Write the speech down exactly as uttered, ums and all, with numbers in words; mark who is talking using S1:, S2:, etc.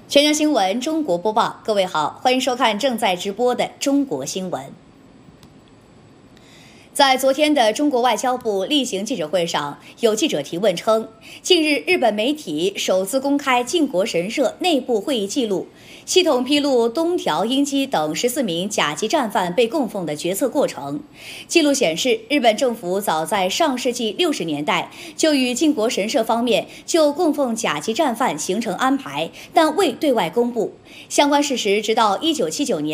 S1: 全球新闻中国播报，各位好，欢迎收看正在直播的中国新闻。在昨天的中国外交部例行记者会上，有记者提问称，近日日本媒体首次公开靖国神社内部会议记录，系统披露东条英机等十四名甲级战犯被供奉的决策过程。记录显示，日本政府早在上世纪六十年代就与靖国神社方面就供奉甲级战犯形成安排，但未对外公布相关事实，直到一九七九年。